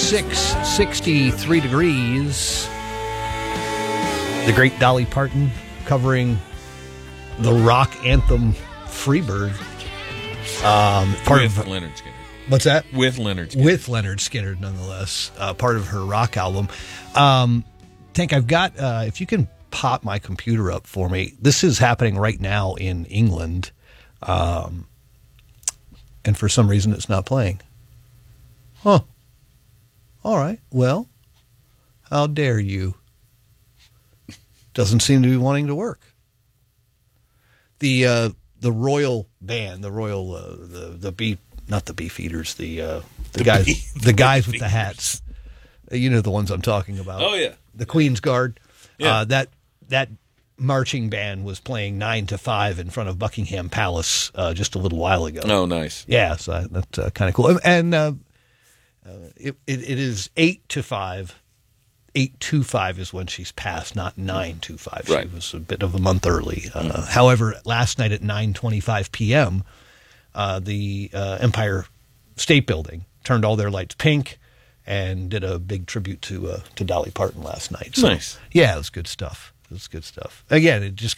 6, 63 degrees. The great Dolly Parton covering the rock anthem Freebird. Part of Lynyrd Skynyrd. What's that? With Lynyrd Skynyrd. With Lynyrd Skynyrd, nonetheless. Part of her rock album. Tank, I've got, if you can pop my computer up for me, this is happening right now in England. And for some reason it's not playing. Huh. All right. Well, how dare you? Doesn't seem to be wanting to work. The royal band, the beef, not the Beefeaters, the guys with the hats. You know the ones I'm talking about. Oh yeah, the Queen's Guard. Yeah. That marching band was playing 9 to 5 in front of Buckingham Palace just a little while ago. Oh, nice. Yeah, so that's kind of cool. And it is 8 to 5. 8:25 is when she's passed, not 9:25. Right. She was a bit of a month early. However, last night at 9:25 p.m., the Empire State Building turned all their lights pink and did a big tribute to Dolly Parton last night. So, nice. Yeah, it was good stuff. Again, it just